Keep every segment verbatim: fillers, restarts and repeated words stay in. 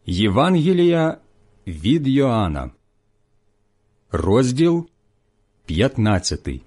Євангелія від Йоанна, розділ п'ятнадцятий.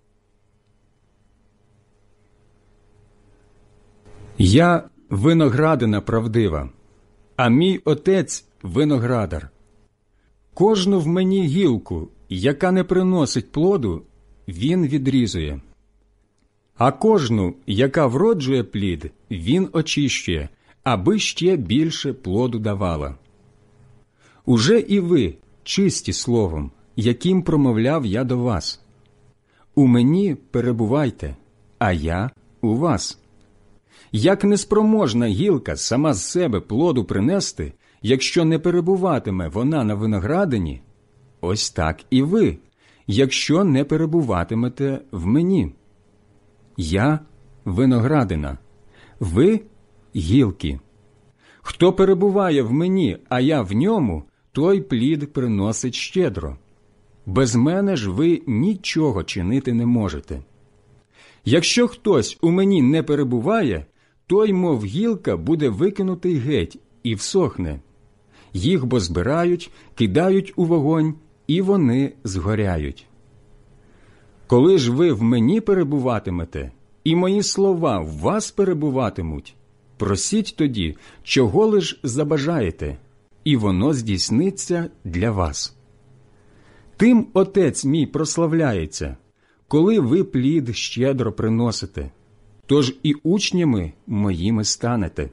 Я виноградина правдива, а мій отець виноградар. Кожну в мені гілку, яка не приносить плоду, він відрізує. А кожну, яка вроджує плід, він очищує, аби ще більше плоду давала. Уже і ви чисті словом, яким промовляв я до вас. У мені перебувайте, а я у вас. Як неспроможна гілка сама з себе плоду принести, якщо не перебуватиме вона на виноградині, ось так і ви, якщо не перебуватимете в мені. Я – виноградина, ви – гілки. Хто перебуває в мені, а я в ньому, той плід приносить щедро. Без мене ж ви нічого чинити не можете. Якщо хтось у мені не перебуває, той, мов гілка, буде викинутий геть і всохне. Їх бо збирають, кидають у вогонь, і вони згоряють. Коли ж ви в мені перебуватимете, і мої слова в вас перебуватимуть, просіть тоді, чого лиш забажаєте, і воно здійсниться для вас. Тим Отець мій прославляється, коли ви плід щедро приносите, тож і учнями моїми станете.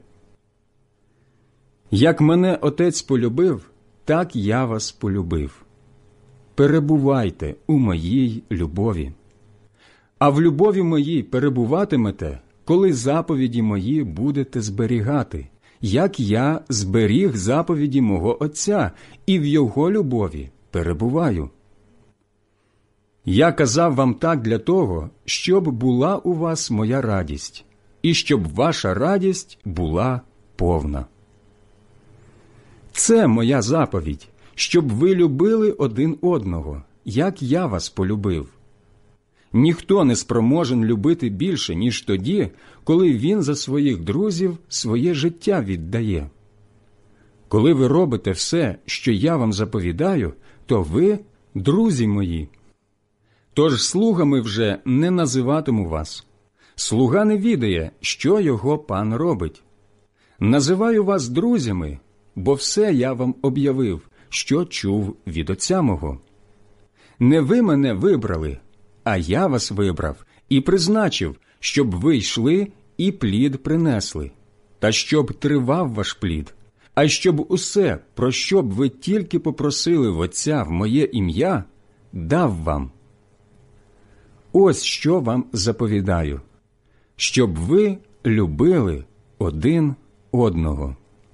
Як мене Отець полюбив, так я вас полюбив. Перебувайте у моїй любові. А в любові моїй перебуватимете, коли заповіді мої будете зберігати, як я зберіг заповіді мого Отця, і в його любові перебуваю. Я казав вам так для того, щоб була у вас моя радість, і щоб ваша радість була повна. Це моя заповідь, щоб ви любили один одного, як я вас полюбив. Ніхто не спроможен любити більше, ніж тоді, коли він за своїх друзів своє життя віддає. Коли ви робите все, що я вам заповідаю, то ви – друзі мої. Тож слугами вже не називатиму вас. Слуга не відає, що його пан робить. Називаю вас друзями, бо все я вам об'явив, що чув від Отця мого. Не ви мене вибрали, а я вас вибрав і призначив, щоб ви йшли і плід принесли, та щоб тривав ваш плід, а щоб усе, про що б ви тільки попросили в Отця в моє ім'я, дав вам. Ось що вам заповідаю, щоб ви любили один одного.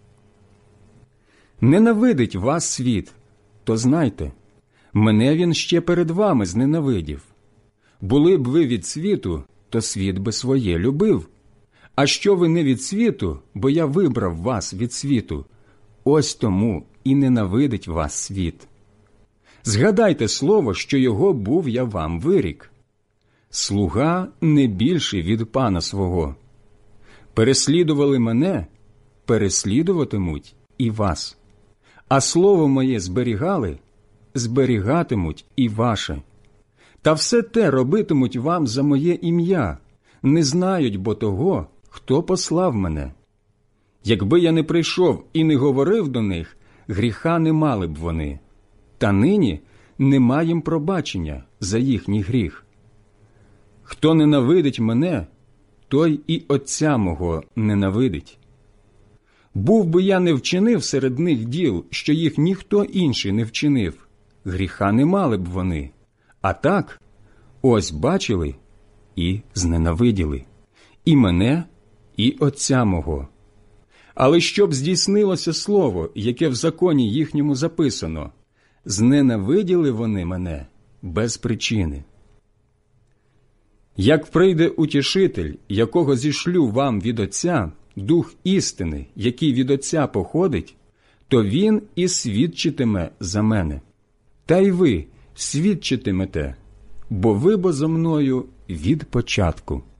Ненавидить вас світ, то знайте, мене він ще перед вами зненавидів. Були б ви від світу, то світ би своє любив. А що ви не від світу, бо я вибрав вас від світу, ось тому і ненавидить вас світ. Згадайте слово, що його був я вам вирік. Слуга не більший від пана свого. Переслідували мене, переслідуватимуть і вас. А слово моє зберігали, зберігатимуть і ваше. Та все те робитимуть вам за моє ім'я, не знають бо того, хто послав мене. Якби я не прийшов і не говорив до них, гріха не мали б вони. Та нині нема їм пробачення за їхній гріх. Хто ненавидить мене, той і Отця мого ненавидить. Був би я не вчинив серед них діл, що їх ніхто інший не вчинив, гріха не мали б вони. А так, ось бачили і зненавиділи, і мене, і Отця мого. Але щоб здійснилося слово, яке в законі їхньому записано, зненавиділи вони мене без причини. Як прийде утішитель, якого зішлю вам від Отця, Дух істини, який від Отця походить, то він і свідчитиме за мене. Та й ви свідчитимете, бо ви бо зо мною від початку.